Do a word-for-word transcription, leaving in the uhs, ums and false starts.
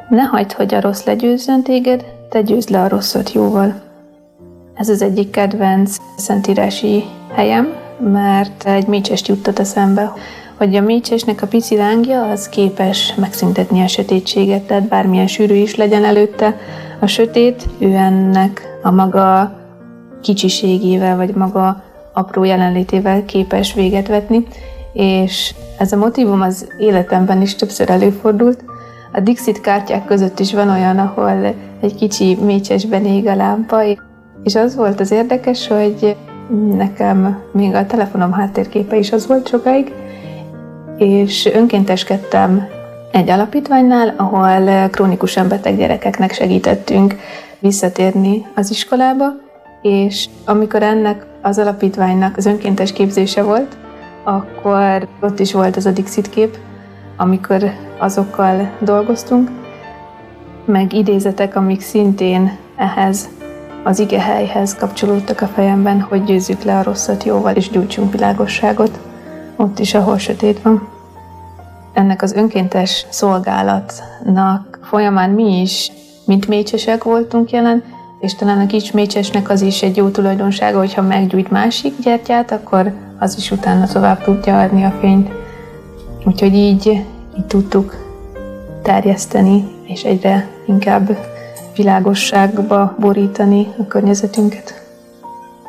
Ne hagyd, hogy a rossz legyőzzön téged, te győzd le a rosszot jóval. Ez az egyik kedvenc szentírási helyem, mert egy mécsest juttat eszembe, hogy a mécsesnek a pici lángja az képes megszüntetni a sötétséget, tehát bármilyen sűrű is legyen előtte a sötét, ő ennek a maga kicsiségével, vagy maga apró jelenlétével képes véget vetni, és ez a motívum az életemben is többször előfordult. A Dixit kártyák között is van olyan, ahol egy kicsi mécsesben ég a lámpa, és az volt az érdekes, hogy nekem még a telefonom háttérképe is az volt sokáig, és önkénteskedtem egy alapítványnál, ahol krónikusan beteg gyerekeknek segítettünk visszatérni az iskolába, és amikor ennek az alapítványnak az önkéntes képzése volt, akkor ott is volt az a Dixit kép, amikor azokkal dolgoztunk, meg idézetek, amik szintén ehhez az igehelyhez kapcsolódtak a fejemben, hogy győzzük le a rosszat jóval, és gyújtsunk világosságot ott is, ahol sötét van. Ennek az önkéntes szolgálatnak folyamán mi is, mint mécsesek voltunk jelen, és talán a kis mécsesnek az is egy jó tulajdonsága, hogyha meggyújt másik gyertyát, akkor az is utána tovább tudja adni a fényt. Úgyhogy így, így tudtuk terjeszteni, és egyre inkább világosságba borítani a környezetünket.